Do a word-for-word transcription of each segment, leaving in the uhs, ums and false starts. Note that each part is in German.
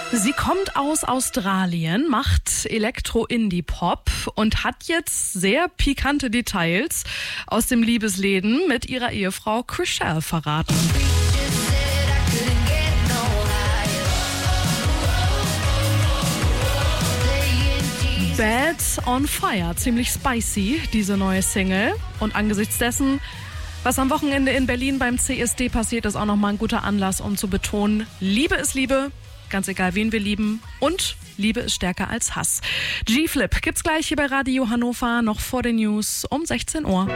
Sie kommt aus Australien, macht Elektro-Indie-Pop und hat jetzt sehr pikante Details aus dem Liebesleben mit ihrer Ehefrau Chrishell verraten. Bad on Fire, ziemlich spicy, diese neue Single. Und angesichts dessen, was am Wochenende in Berlin beim C S D passiert, ist auch nochmal ein guter Anlass, um zu betonen, Liebe ist Liebe, ganz egal wen wir lieben, und Liebe ist stärker als Hass. G-Flip gibt's gleich hier bei Radio Hannover, noch vor den News um sechzehn Uhr.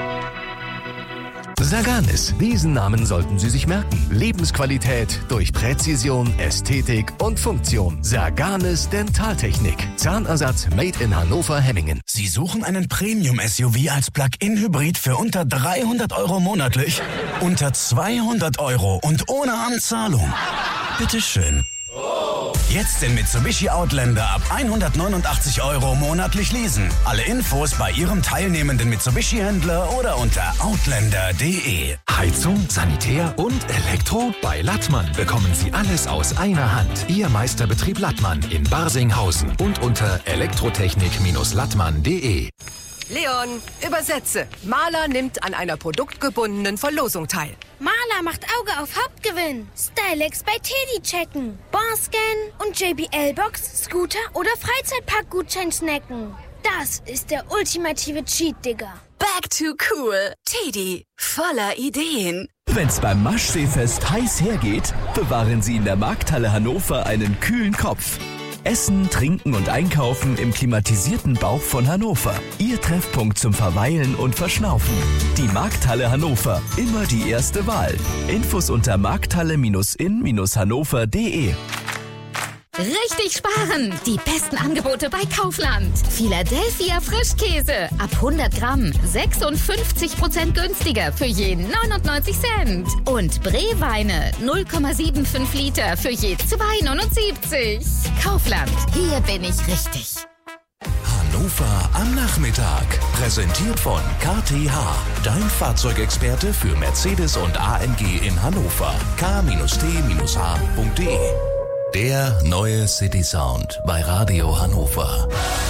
Saganis, diesen Namen sollten Sie sich merken. Lebensqualität durch Präzision, Ästhetik und Funktion. Saganis Dentaltechnik. Zahnersatz made in Hannover-Hemmingen. Sie suchen einen Premium-S U V als Plug-in-Hybrid für unter dreihundert Euro monatlich? Unter zweihundert Euro und ohne Anzahlung? Bitteschön. Jetzt den Mitsubishi Outlander ab hundertneunundachtzig Euro monatlich leasen. Alle Infos bei Ihrem teilnehmenden Mitsubishi-Händler oder unter outlander punkt de. Heizung, Sanitär und Elektro? Bei Lattmann bekommen Sie alles aus einer Hand. Ihr Meisterbetrieb Lattmann in Barsinghausen und unter elektrotechnik Bindestrich lattmann punkt de. Leon, übersetze. Maler nimmt an einer produktgebundenen Verlosung teil. Maler macht Auge auf Hauptgewinn. Stylex bei Teddy checken. Barscan und J B L-Box, Scooter oder Freizeitparkgutschein snacken. Das ist der ultimative Cheat, Digga. Back to cool. Teddy, voller Ideen. Wenn's beim Maschseefest heiß hergeht, bewahren Sie in der Markthalle Hannover einen kühlen Kopf. Essen, Trinken und Einkaufen im klimatisierten Bauch von Hannover. Ihr Treffpunkt zum Verweilen und Verschnaufen. Die Markthalle Hannover. Immer die erste Wahl. Infos unter markthalle Bindestrich in Bindestrich hannover punkt de. Richtig sparen! Die besten Angebote bei Kaufland. Philadelphia Frischkäse ab hundert Gramm sechsundfünfzig Prozent günstiger für je neunundneunzig Cent. Und Bree-Weine null Komma fünfundsiebzig Liter für je zwei neunundsiebzig. Kaufland, hier bin ich richtig. Hannover am Nachmittag. Präsentiert von K T H. Dein Fahrzeugexperte für Mercedes und A M G in Hannover. k t h punkt de. Der neue City Sound bei Radio Hannover.